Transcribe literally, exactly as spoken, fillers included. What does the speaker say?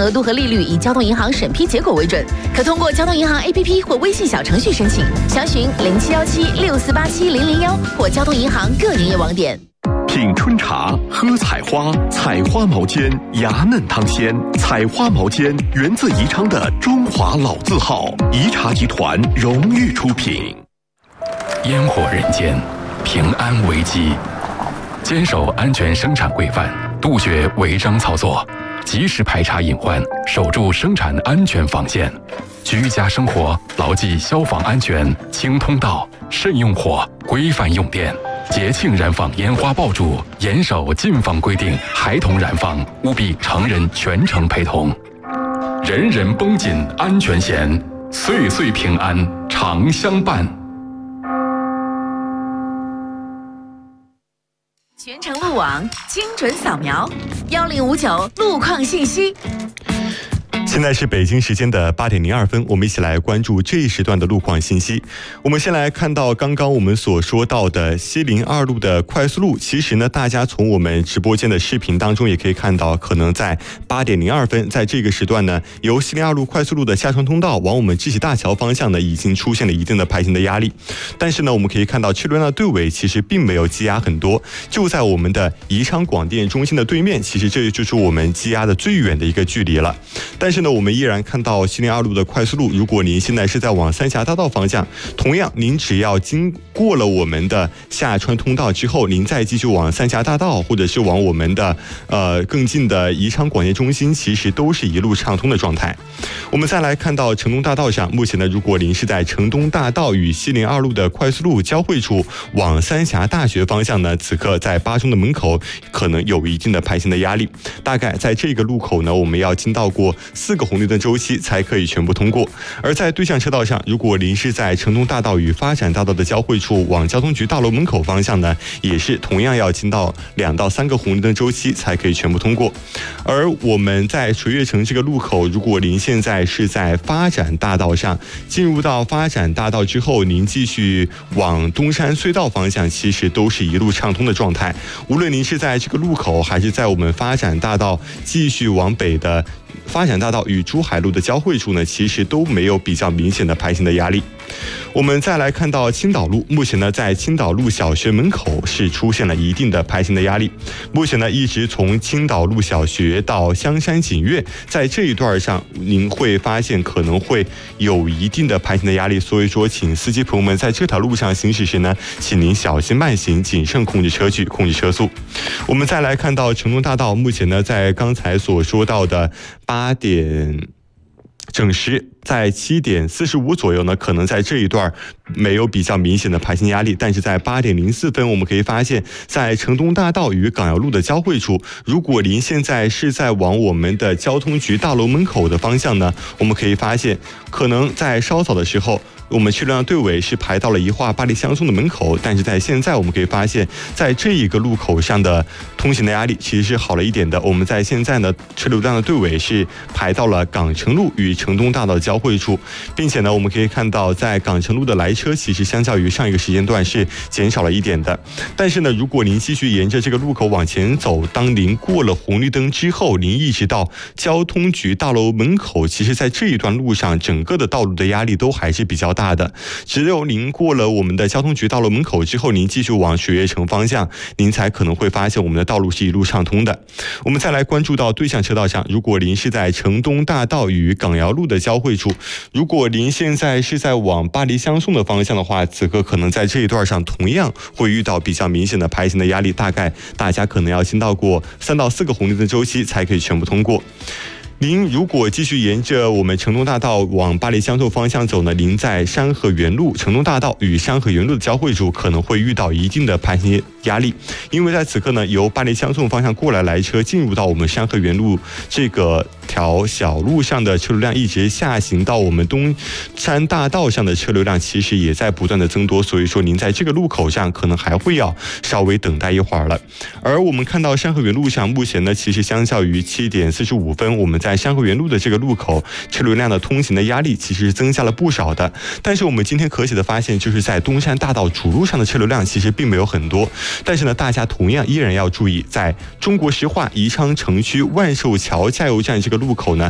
额度和利率以交通银行审批结果为准，可通过交通银行 A P P 或微信小程序申请。详询零七幺七六四八七零零幺或交通银行各营业网点。 品春茶，喝采花，采花毛尖，芽嫩汤鲜。采花毛尖源自宜昌的中华老字号，宜茶集团荣誉出品。 烟火人间，平安危机，坚守安全生产规范，杜绝违章操作，及时排查隐患，守住生产安全防线。居家生活牢记消防安全，清通道，慎用火，规范用电。节庆燃放烟花爆竹，严守禁放规定，孩童燃放务必成人全程陪同。人人绷紧安全弦，岁岁平安常相伴。 全程路网，精准扫描，幺零五九路况信息。 现在是北京时间的八点零二分，我们一起来关注这一时段的路况信息。我们先来看到刚刚我们所说到的西陵二路的快速路，其实呢，大家从我们直播间的视频当中也可以看到，可能在八点零二分，在这个时段呢，由西陵二路快速路的下穿通道往我们知喜大桥方向呢，已经出现了一定的排行的压力。但是呢，我们可以看到车流量的队尾其实并没有积压很多，就在我们的宜昌广电中心的对面，其实这就是我们积压的最远的一个距离了。但是呢，我们依然看到西陵二路的快速路，如果您现在是在往三峡大道方向，同样您只要经过了我们的下穿通道之后，您再继续往三峡大道，或者是往我们的呃更近的宜昌广电中心，其实都是一路畅通的状态。我们再来看到城东大道上，目前呢，如果您是在城东大道与西陵二路的快速路交汇处往三峡大学方向呢，此刻在八中的门口可能有一定的排行的压力，大概在这个路口呢，我们要经到过四个红绿灯周期才可以全部通过。而在对向车道上，如果您是在城东大道与发展大道的交汇处往交通局大楼门口方向呢，也是同样要经到两到三个红绿灯周期才可以全部通过。而我们在垂悦城这个路口，如果您现在是在发展大道上，进入到发展大道之后，您继续往东山隧道方向，其实都是一路畅通的状态。无论您是在这个路口，还是在我们发展大道继续往北的发展大道与珠海路的交汇处呢，其实都没有比较明显的排行的压力。我们再来看到青岛路，目前呢，在青岛路小学门口是出现了一定的排行的压力。目前呢，一直从青岛路小学到香山锦悦，在这一段上，您会发现可能会有一定的排行的压力。所以说，请司机朋友们在这条路上行驶时呢，请您小心慢行，谨慎控制车距，控制车速。我们再来看到城东大道，目前呢，在刚才所说到的八点整时，在七点四十五左右呢，可能在这一段没有比较明显的排行压力，但是在八点零四分，我们可以发现，在城东大道与港瑶路的交汇处，如果您现在是在往我们的交通局大楼门口的方向呢，我们可以发现，可能在稍早的时候，我们车流量队尾是排到了宜化巴黎乡村的门口，但是在现在我们可以发现，在这一个路口上的通行的压力其实是好了一点的。我们在现在呢，车流量的队尾是排到了港城路与城东大道的交汇处，并且呢，我们可以看到，在港城路的来车其实相较于上一个时间段是减少了一点的。但是呢，如果您继续沿着这个路口往前走，当您过了红绿灯之后，您一直到交通局大楼门口，其实在这一段路上，整个的道路的压力都还是比较大。大的，只有您过了我们的交通局道路门口之后，您继续往水悦城方向，您才可能会发现我们的道路是一路畅通的。我们再来关注到对向车道上，如果您是在城东大道与港瑶路的交汇处，如果您现在是在往巴黎相送的方向的话，此刻可能在这一段上同样会遇到比较明显的排行的压力，大概大家可能要经到过三到四个红绿灯周期才可以全部通过。您如果继续沿着我们城东大道往巴黎乡村方向走呢，您在山河园路、城东大道与山河园路的交汇处可能会遇到一定的排行压力，因为在此刻呢，由巴黎乡村方向过来来车进入到我们山河园路这个条小路上的车流量，一直下行到我们东山大道上的车流量，其实也在不断的增多，所以说您在这个路口上可能还会要稍微等待一会儿了。而我们看到山河园路上，目前呢，其实相较于七点四十五分，我们在山河园路的这个路口车流量的通行的压力其实是增加了不少的。但是我们今天可喜的发现，就是在东山大道主路上的车流量其实并没有很多，但是呢，大家同样依然要注意，在中国石化宜昌城区万寿桥加油站这个路口呢，